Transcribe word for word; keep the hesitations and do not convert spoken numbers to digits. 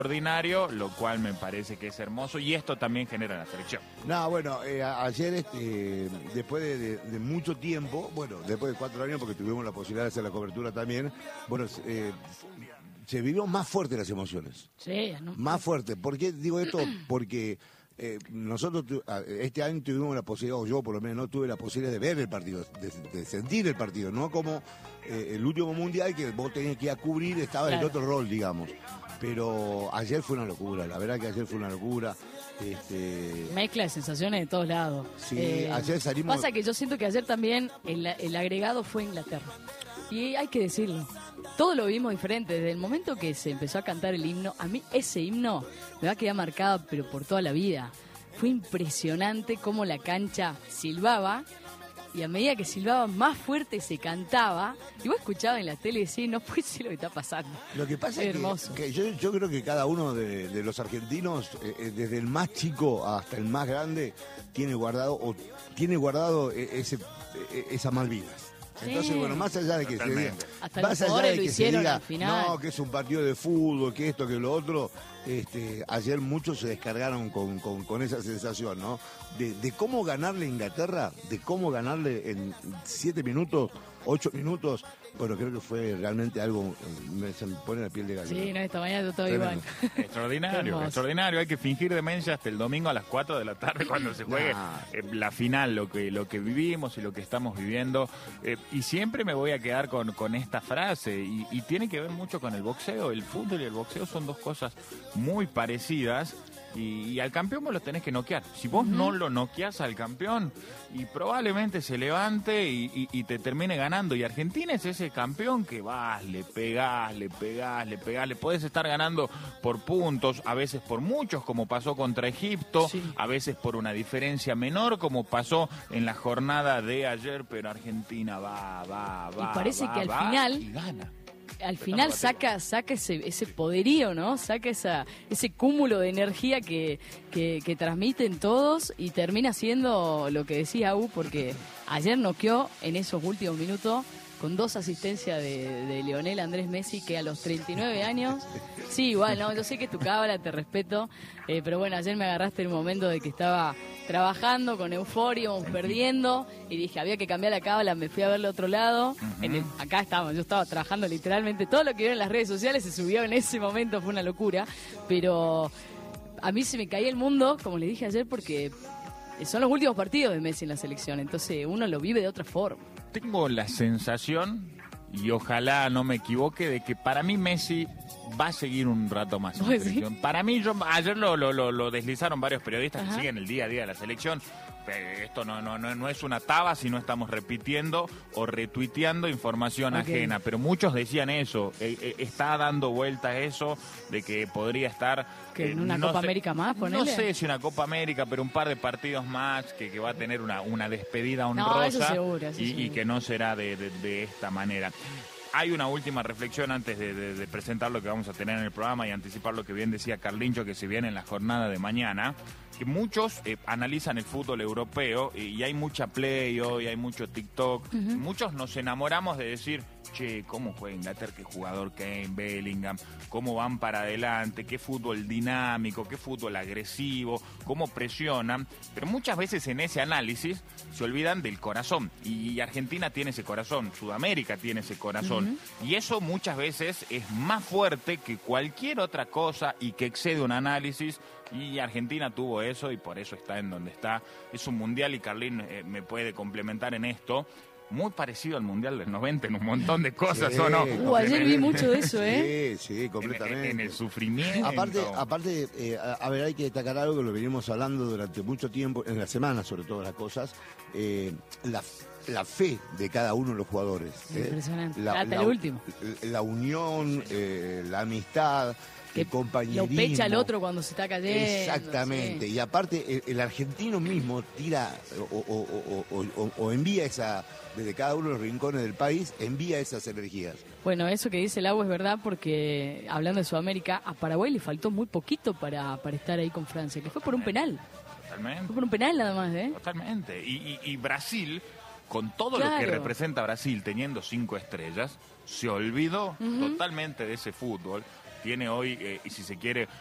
extraordinario, lo cual me parece que es hermoso y esto también genera la selección. No, bueno, eh, ayer, este, después de, de, de mucho tiempo, bueno, después de cuatro años, porque tuvimos la posibilidad de hacer la cobertura también, bueno, eh, se vivió más fuerte las emociones. Sí, ¿no? Más fuerte. ¿Por qué digo esto? Porque eh, nosotros tu, este año tuvimos la posibilidad, o yo por lo menos no tuve la posibilidad de ver el partido, de, de sentir el partido, no como eh, el último mundial que vos tenías que ir a cubrir, estaba en Claro. el otro rol, digamos. Pero ayer fue una locura, la verdad que ayer fue una locura. Este... Mezcla de sensaciones de todos lados. Sí, ayer salimos... Pasa que yo siento que ayer también el, el agregado fue Inglaterra. Y hay que decirlo. Todo lo vimos diferente. Desde el momento que se empezó a cantar el himno, a mí ese himno me va a quedar marcado, pero por toda la vida. Fue impresionante cómo la cancha silbaba. Y a medida que silbaba más fuerte se cantaba, y vos escuchabas en la tele y decís, no puede ser lo que está pasando. Lo que pasa es, es que, que yo, yo creo que cada uno de, de los argentinos, eh, desde el más chico hasta el más grande, tiene guardado o tiene guardado ese, esas Malvinas. Entonces, sí. bueno, más allá de que Totalmente. se diga, Hasta más los allá de lo que se hicieron diga, al final. no, que es un partido de fútbol, que esto, que lo otro, este, ayer muchos se descargaron con, con, con esa sensación, ¿no? De, de cómo ganarle a Inglaterra, de cómo ganarle en siete minutos, ocho minutos. Bueno, creo que fue realmente algo, me, se me pone la piel de gallina. Sí, no, esta mañana yo estaba igual. Extraordinario, extraordinario. Hay que fingir demencia hasta el domingo a las cuatro de la tarde cuando se juegue nah. eh, la final, lo que, lo que vivimos y lo que estamos viviendo. Eh, y siempre me voy a quedar con, con esta frase, y, y tiene que ver mucho con el boxeo. El fútbol y el boxeo son dos cosas muy parecidas. Y, y al campeón vos lo tenés que noquear. Si vos uh-huh. no lo noqueás al campeón, y probablemente se levante y, y, y te termine ganando. Y Argentina es ese campeón que vas, le pegás, le pegás, le pegás. Le podés estar ganando por puntos, a veces por muchos, como pasó contra Egipto, sí. a veces por una diferencia menor, como pasó en la jornada de ayer. Pero Argentina va, va, va. Y parece va, que al va, final. Y gana. Al final saca saca ese ese poderío, ¿no? Saca esa ese cúmulo de energía que, que, que transmiten todos y termina siendo lo que decía U, porque ayer noqueó en esos últimos minutos con dos asistencias de, de Lionel Andrés Messi, que a los treinta y nueve años, sí, igual, no, yo sé que tu cábala, te respeto, eh, pero bueno, ayer me agarraste en un momento de que estaba trabajando con euforia, perdiendo, y dije, había que cambiar la cábala, me fui a verlo a otro lado, uh-huh. en el, acá estábamos, yo estaba trabajando literalmente, todo lo que vieron en las redes sociales se subió en ese momento, fue una locura, pero a mí se me caía el mundo, como le dije ayer, porque son los últimos partidos de Messi en la selección, entonces uno lo vive de otra forma. Tengo la sensación, y ojalá no me equivoque, de que para mí Messi va a seguir un rato más en la selección. ¿Sí? Para mí, yo ayer lo, lo, lo, lo deslizaron varios periodistas Ajá. que siguen el día a día de la selección. Esto no, no, no, no es una taba, sino estamos repitiendo o retuiteando información okay. ajena. Pero muchos decían eso, eh, eh, está dando vuelta eso, de que podría estar... ¿Que eh, en una no Copa sé, América más, ponele? No sé si una Copa América, pero un par de partidos más, que, que va a tener una, una despedida honrosa. No, eso seguro, eso y, seguro. y que no será de, de, de esta manera. Hay una última reflexión antes de, de, de presentar lo que vamos a tener en el programa y anticipar lo que bien decía Carlincho, que se viene en la jornada de mañana, que muchos eh, analizan el fútbol europeo y, y hay mucha play hoy, hay mucho TikTok, uh-huh. muchos nos enamoramos de decir, che, cómo juega Inglaterra, qué jugador Kane, Bellingham, cómo van para adelante, qué fútbol dinámico, qué fútbol agresivo, cómo presionan, pero muchas veces en ese análisis se olvidan del corazón, y Argentina tiene ese corazón, Sudamérica tiene ese corazón, uh-huh. y eso muchas veces es más fuerte que cualquier otra cosa y que excede un análisis, y Argentina tuvo eso y por eso está en donde está. Es un mundial, y Carlín eh, me puede complementar en esto, muy parecido al Mundial del noventa en un montón de cosas, sí, ¿o no? Uh, ayer vi mucho de eso, ¿eh? Sí, sí, completamente. En, en el sufrimiento. Aparte, aparte eh, a, a ver, hay que destacar algo que lo venimos hablando durante mucho tiempo, en la semana sobre todo las cosas, eh, la, la fe de cada uno de los jugadores. Impresionante, eh, la, hasta la, el último. La, la unión, eh, la amistad, que el compañerismo. Lo pecha al otro cuando se está cayendo. Exactamente, sí. Y aparte el, el argentino mismo tira o, o, o, o, o envía esa, desde cada uno de los rincones del país, envía esas energías. Bueno, eso que dice el agua es verdad, porque hablando de Sudamérica, a Paraguay le faltó muy poquito para, para estar ahí con Francia, que fue por un penal. Totalmente. Fue por un penal nada más, ¿eh? Totalmente. Y, y, y Brasil, con todo claro. lo que representa Brasil teniendo cinco estrellas, se olvidó uh-huh. totalmente de ese fútbol. tiene hoy, eh, y si se quiere,